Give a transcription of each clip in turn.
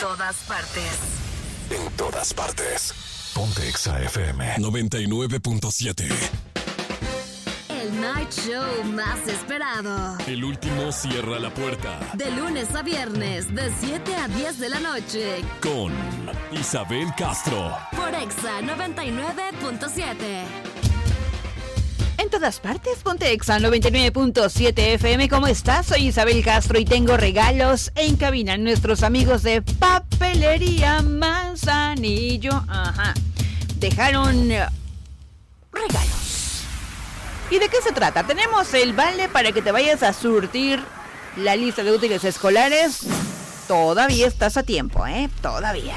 todas partes. En todas partes. Ponte Exa FM 99.7. El night show más esperado. El último cierra la puerta. De lunes a viernes, de 7 a 10 de la noche. Con Isabel Castro. Por Exa 99.7. En todas partes, ponte Exa 99.7 FM. ¿Cómo estás? Soy Isabel Castro y tengo regalos en cabina. Nuestros amigos de Papelería Manzanillo. Ajá. Dejaron regalos. ¿Y de qué se trata? Tenemos el vale para que te vayas a surtir la lista de útiles escolares. Todavía estás a tiempo, ¿eh? Todavía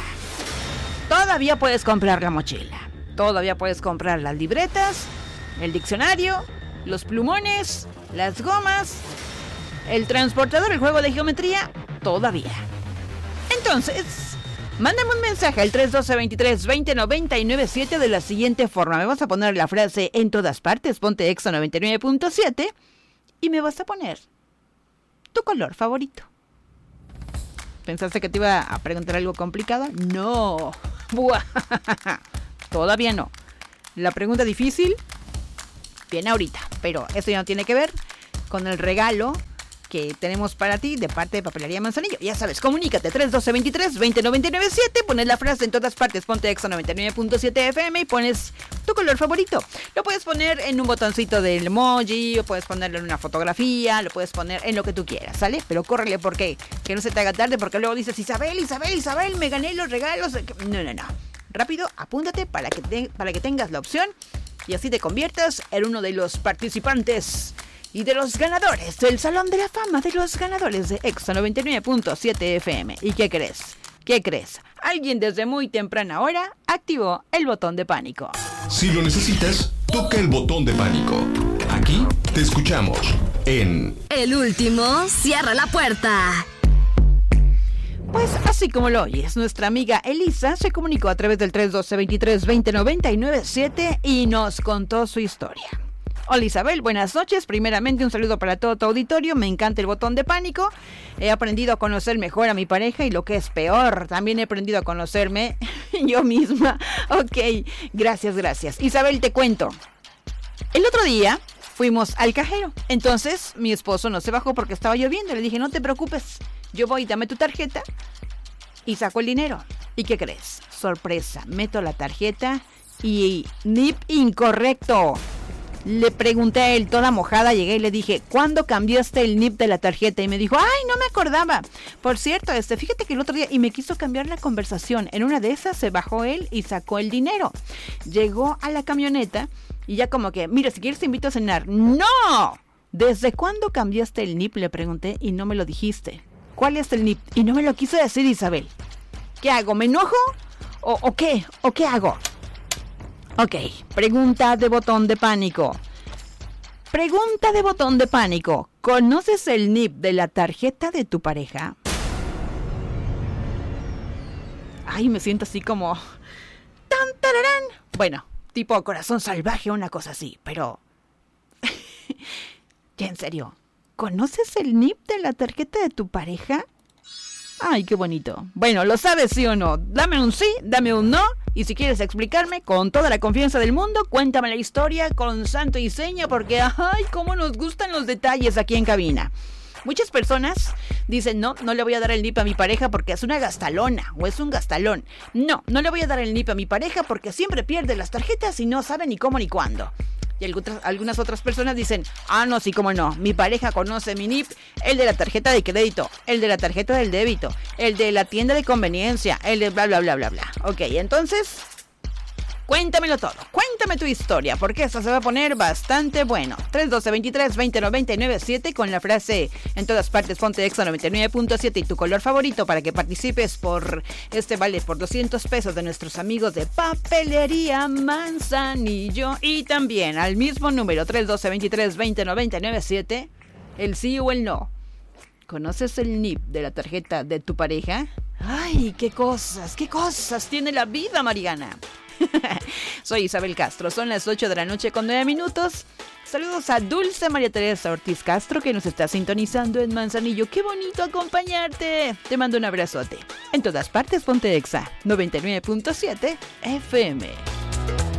puedes comprar la mochila. Todavía puedes comprar las libretas, el diccionario, los plumones, las gomas, el transportador, el juego de geometría, todavía. Entonces, mándame un mensaje al 312-23-20-997 de la siguiente forma. Me vas a poner la frase en todas partes, ponte Exa 99.7 y me vas a poner tu color favorito. ¿Pensaste que te iba a preguntar algo complicado? No. Buah. Todavía no. La pregunta difícil viene ahorita, pero esto ya no tiene que ver con el regalo que tenemos para ti de parte de Papelería Manzanillo. Ya sabes, comunícate 312-23-20-997, pones la frase en todas partes, ponte Exa 99.7 FM y pones tu color favorito. Lo puedes poner en un botoncito del emoji, o puedes ponerlo en una fotografía, lo puedes poner en lo que tú quieras, ¿sale? Pero córrele, porque que no se te haga tarde, porque luego dices, Isabel, me gané los regalos. No. Rápido, apúntate para que tengas la opción y así te conviertas en uno de los participantes y de los ganadores del Salón de la Fama de los ganadores de Exa 99.7 FM. ¿Y qué crees? Alguien desde muy temprana hora activó el botón de pánico. Si lo necesitas, toca el botón de pánico. Aquí te escuchamos en... El último cierra la puerta. Pues así como lo oyes, nuestra amiga Elisa se comunicó a través del 312-23-20-997 y nos contó su historia. Hola Isabel, buenas noches. Primeramente un saludo para todo tu auditorio. Me encanta el botón de pánico. He aprendido a conocer mejor a mi pareja y lo que es peor, también he aprendido a conocerme yo misma. Ok, gracias. Isabel, te cuento. El otro día fuimos al cajero. Entonces mi esposo no se bajó porque estaba lloviendo. Le dije, no te preocupes, yo voy, dame tu tarjeta. Y saco el dinero. ¿Y qué crees? Sorpresa, meto la tarjeta y NIP incorrecto. Le pregunté a él, toda mojada, llegué y le dije, ¿cuándo cambiaste el NIP de la tarjeta? Y me dijo, ay, no me acordaba. Por cierto, fíjate que el otro día, y me quiso cambiar la conversación. En una de esas se bajó él y sacó el dinero. Llegó a la camioneta y ya como que, mira, si quieres te invito a cenar. ¡No! ¿Desde cuándo cambiaste el NIP? Le pregunté y no me lo dijiste. ¿Cuál es el NIP? Y no me lo quiso decir, Isabel. ¿Qué hago? ¿Me enojo? ¿O qué? ¿O qué hago? Ok, pregunta de botón de pánico. ¿Conoces el NIP de la tarjeta de tu pareja? Ay, me siento así como... ¡Tan, tararán! Bueno, tipo corazón salvaje, una cosa así, pero... ya en serio, ¿conoces el NIP de la tarjeta de tu pareja? Ay, qué bonito. Bueno, ¿lo sabes sí o no? Dame un sí, dame un no. Y si quieres explicarme con toda la confianza del mundo, cuéntame la historia con santo y seña, porque ay, cómo nos gustan los detalles aquí en cabina. Muchas personas dicen, no le voy a dar el NIP a mi pareja porque es una gastalona o es un gastalón. No le voy a dar el NIP a mi pareja porque siempre pierde las tarjetas y no sabe ni cómo ni cuándo. Y algunas otras personas dicen, no, sí, cómo no, mi pareja conoce mi NIP, el de la tarjeta de crédito, el de la tarjeta del débito, el de la tienda de conveniencia, el de bla, bla, bla, bla, bla. Ok, entonces, cuéntamelo todo, cuéntame tu historia, porque esto se va a poner bastante bueno. 312-23-20-997 con la frase en todas partes, ponte Exa 99.7 y tu color favorito para que participes por este vale por 200 pesos de nuestros amigos de Papelería Manzanillo. Y también al mismo número 312-23-20-997, el sí o el no. ¿Conoces el NIP de la tarjeta de tu pareja? Ay, qué cosas tiene la vida, Mariana. Soy Isabel Castro, son las 8 de la noche con 9 minutos. Saludos a Dulce María Teresa Ortiz Castro, que nos está sintonizando en Manzanillo. ¡Qué bonito acompañarte! Te mando un abrazote. En todas partes, ponte Exa 99.7 FM.